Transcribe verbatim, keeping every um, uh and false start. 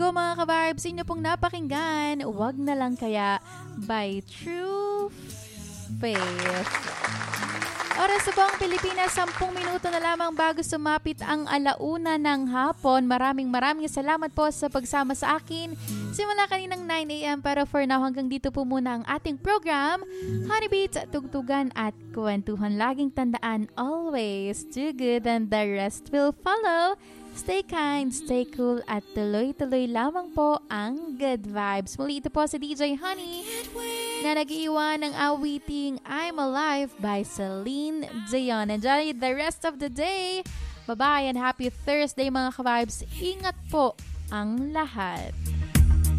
po mga ka-vibes, inyo pong napakinggan, Wag na lang kaya by True Faith. Oras sa buong Pilipinas, sampung minuto na lamang bago sumapit ang alauna ng hapon. Maraming maraming salamat po sa pagsama sa akin. Simula kaninang nine a.m. pero for now hanggang dito po muna ang ating program. Honeybeats, tugtugan at kwentuhan. Laging tandaan, always do good and the rest will follow. Stay kind, stay cool at tuloy-tuloy lamang po ang good vibes. Muli ito po si D J Honey na nag-iwan ng awiting I'm Alive by Celine Dion. Enjoy the rest of the day. Bye-bye and happy Thursday mga ka-vibes. Ingat po ang lahat.